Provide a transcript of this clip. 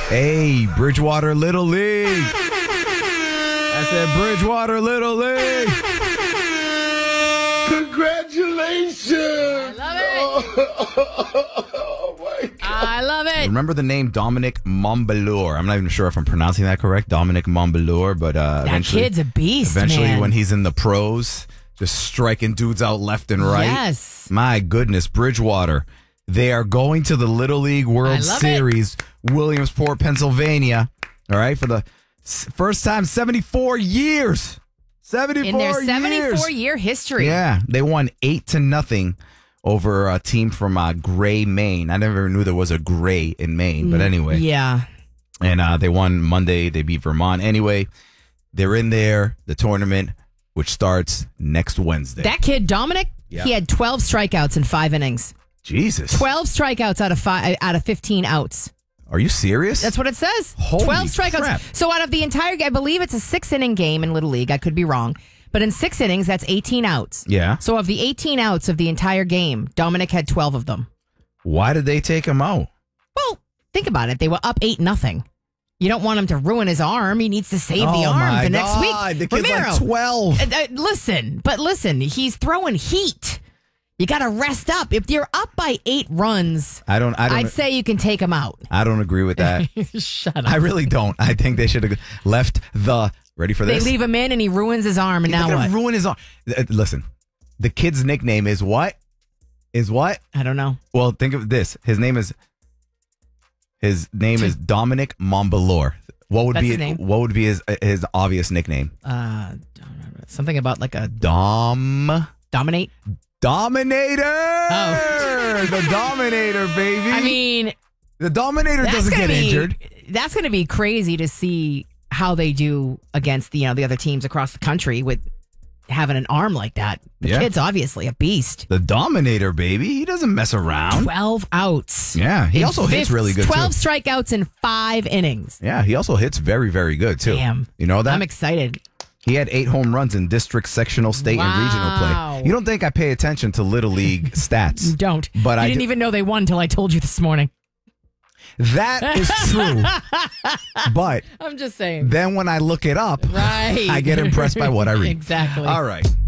Hey, Bridgewater Little League. I said Bridgewater Little League. Congratulations. Oh, my God. I love it. Remember the name Dominic Montbellour? I'm not even sure if I'm pronouncing that correct. Dominic Montbellour, but That kid's a beast, eventually man. when he's in the pros, just striking dudes out left and right. Yes. My goodness, Bridgewater. They are going to the Little League World Series, Williamsport, Pennsylvania. All right, for the first time 74 years. 74 in their years. 74-year history. Yeah, they won 8-0 over a team from Gray, Maine. I never knew there was a Gray in Maine, but anyway. Yeah. And they won Monday. They beat Vermont. Anyway, they're in there, the tournament, which starts next Wednesday. That kid, Dominic, he had 12 strikeouts in 5 innings. Jesus. 12 strikeouts out of 15 outs. Are you serious? That's what it says. Holy 12 strikeouts. crap. So out of the entire game, I believe it's a 6-inning game in Little League. I could be wrong. But in 6 innings, that's 18 outs. Yeah. So of the 18 outs of the entire game, Dominic had 12 of them. Why did they take him out? Well, think about it. They were up 8-0. You don't want him to ruin his arm. He needs to save the arm for next week. The kid's Ramiro, like 12. Listen, he's throwing heat. You got to rest up. If you're up by 8 runs, I'd say you can take him out. I don't agree with that. Shut up. I really don't. I think they should have left the. Ready for this? They leave him in and he ruins his arm, and now what? Ruin his arm. Listen, the kid's nickname is what? Is what? I don't know. Well, think of this. His name is Dominic Montbellour. What would That's be his name? What would be his obvious nickname? Something about like a Dominator. Oh. The Dominator, baby. I mean, the Dominator doesn't get injured. That's going to be crazy to see how they do against the other teams across the country with having an arm like that. The kid's obviously a beast. The Dominator, baby. He doesn't mess around. 12 outs. Yeah, he also hits really good, 12 too. strikeouts in 5 innings. Yeah, he also hits very, very good, too. Damn. You know that? I'm excited. He had 8 home runs in district, sectional, state, and regional play. You don't think I pay attention to Little League stats. You don't. But I didn't even know they won until I told you this morning. That is true. But I'm just saying. then when I look it up, right. I get impressed by what I read. Exactly. All right.